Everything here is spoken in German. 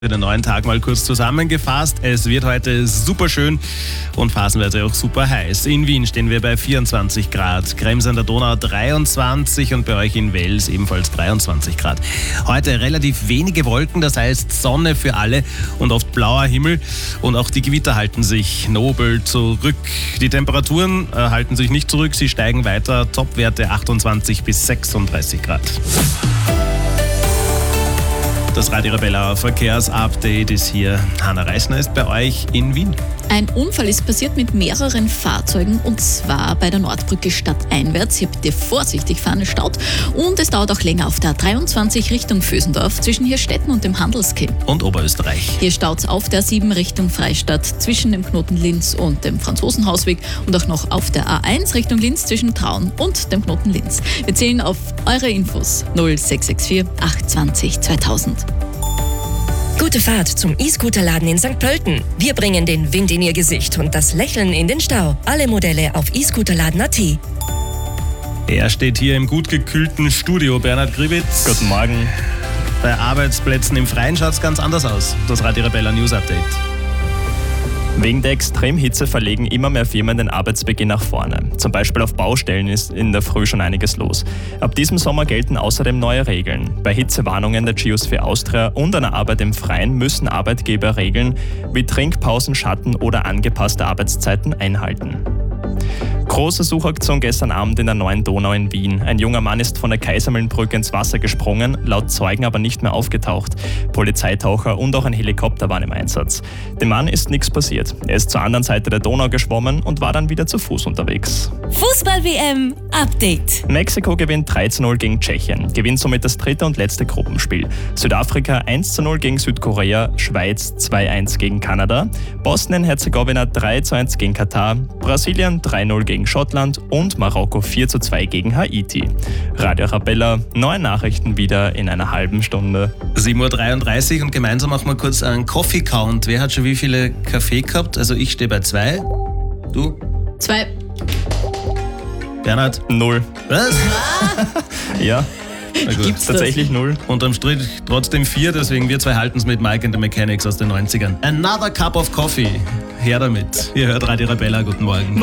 Den neuen Tag mal kurz zusammengefasst. Es wird heute super schön und phasenweise auch super heiß. In Wien stehen wir bei 24 Grad, Krems an der Donau 23 und bei euch in Wels ebenfalls 23 Grad. Heute relativ wenige Wolken, das heißt Sonne für alle und oft blauer Himmel und auch die Gewitter halten sich nobel zurück. Die Temperaturen halten sich nicht zurück, sie steigen weiter, Topwerte 28 bis 36 Grad. Das Radio Arabella Verkehrsupdate ist hier. Hanna Reisner ist bei euch in Wien. Ein Unfall ist passiert mit mehreren Fahrzeugen und zwar bei der Nordbrücke stadteinwärts. Hier bitte vorsichtig fahren, es staut und es dauert auch länger auf der 23 Richtung Vösendorf zwischen Hirstetten und dem Handelskim. Und Oberösterreich. Hier staut es auf der 7 Richtung Freistadt zwischen dem Knoten Linz und dem Franzosenhausweg und auch noch auf der A1 Richtung Linz zwischen Traun und dem Knoten Linz. Wir zählen auf eure Infos 0664 820 2000. Gute Fahrt zum E-Scooter-Laden in St. Pölten. Wir bringen den Wind in Ihr Gesicht und das Lächeln in den Stau. Alle Modelle auf e-Scooterladen.at. Er steht hier im gut gekühlten Studio. Bernhard Gribitz. Guten Morgen. Bei Arbeitsplätzen im Freien schaut es ganz anders aus. Das Radio Arabella News Update. Wegen der Extremhitze verlegen immer mehr Firmen den Arbeitsbeginn nach vorne. Zum Beispiel auf Baustellen ist in der Früh schon einiges los. Ab diesem Sommer gelten außerdem neue Regeln. Bei Hitzewarnungen der Geosphere Austria und einer Arbeit im Freien müssen Arbeitgeber Regeln wie Trinkpausen, Schatten oder angepasste Arbeitszeiten einhalten. Große Suchaktion gestern Abend in der neuen Donau in Wien. Ein junger Mann ist von der Kaisermühlenbrücke ins Wasser gesprungen, laut Zeugen aber nicht mehr aufgetaucht. Polizeitaucher und auch ein Helikopter waren im Einsatz. Dem Mann ist nichts passiert. Er ist zur anderen Seite der Donau geschwommen und war dann wieder zu Fuß unterwegs. Fußball-WM Update. Mexiko gewinnt 3:0 gegen Tschechien, gewinnt somit das dritte und letzte Gruppenspiel. Südafrika 1:0 gegen Südkorea, Schweiz 2:1 gegen Kanada, Bosnien-Herzegowina 3:1 gegen Katar, Brasilien 3:0 gegen Schottland und Marokko 4:2 gegen Haiti. Radio Arabella, neue Nachrichten wieder in einer halben Stunde. 7:33 Uhr und gemeinsam machen wir kurz einen Coffee-Count. Wer hat schon wie viele Kaffee gehabt? Also ich stehe bei 2. Du? 2. Bernhard? 0. Was? Ja, Na gut. Gibt's tatsächlich 0. Unterm Strich trotzdem 4, deswegen wir zwei halten es mit Mike and the Mechanics aus den 90ern. Another cup of coffee. Her damit. Ihr hört Radio Arabella, guten Morgen.